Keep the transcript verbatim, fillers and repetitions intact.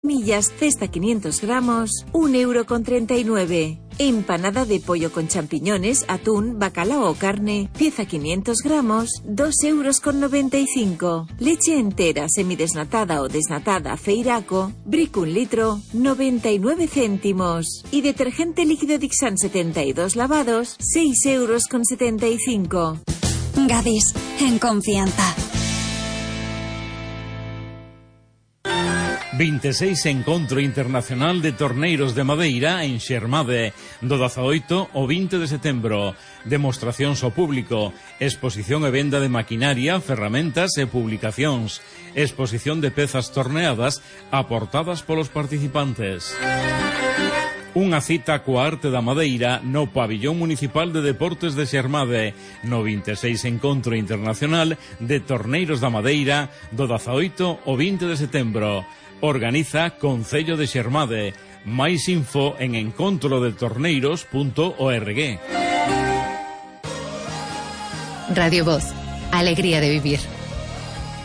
Millas, cesta quinientos gramos, un euro con treinta y nueve. Empanada de pollo con champiñones, atún, bacalao o carne, pieza quinientos gramos, dos euros con noventa y cinco. Leche entera, semidesnatada o desnatada, Feiraco, Brick un litro, noventa y nueve céntimos. Y detergente líquido Dixan setenta y dos lavados, seis euros con setenta y cinco. Gadis, en confianza. veintiséis Encontro Internacional de Torneiros de Madeira en Xermade, do dezaoito ao vinte de setembro. Demostracións ao público, exposición e venda de maquinaria, ferramentas e publicacións, exposición de pezas torneadas aportadas polos participantes. Unha cita coa arte da madeira no Pabillón Municipal de Deportes de Xermade, no veintiséis Encontro Internacional de Torneiros da Madeira, do dezaoito ao vinte de setembro. Organiza Concello de Xermade. Máis info en encontro de torneiros punto org. Radio Voz, alegría de vivir.